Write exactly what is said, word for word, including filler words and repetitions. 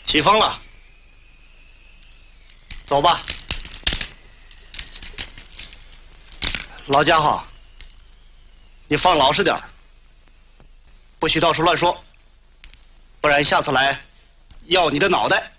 起风了，走吧。老家伙，你放老实点儿，不许到处乱说，不然下次来要你的脑袋。